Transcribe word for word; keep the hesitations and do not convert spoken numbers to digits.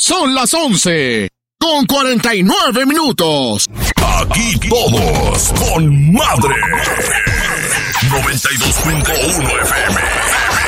Son las once, con cuarenta y nueve minutos. Aquí todos con madre. noventa y dos punto uno F M.